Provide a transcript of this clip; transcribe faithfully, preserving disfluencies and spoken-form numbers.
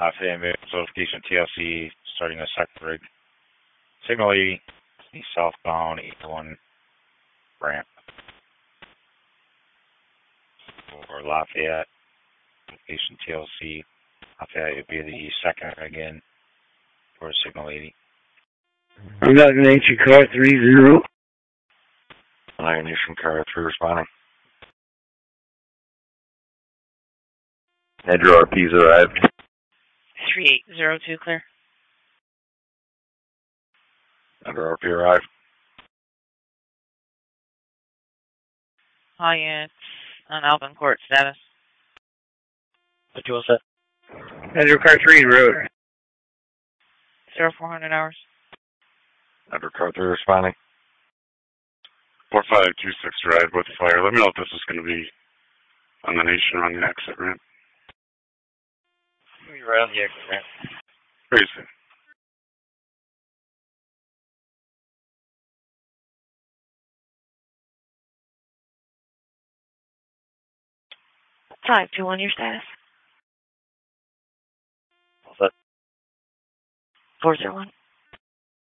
Lafayette notification T L C starting a second rig. Signal eighty, southbound eighty-one ramp. For Lafayette, notification T L C. Lafayette would be the second again for signal eighty. I'm not going to answer car three zero. Nation car three responding. Andrew R P's arrived. three eight zero two clear. Andrew R P arrived. Hi, units on Alvin Court status. What you all set? Andrew car three road. Zero four hundred hours. Andrew car three responding. four five two six ride with fire. Let me know if this is going to be on the Nation or on the exit ramp. You're right on the exit ramp. Very soon. five two one, your status. All set. four zero one.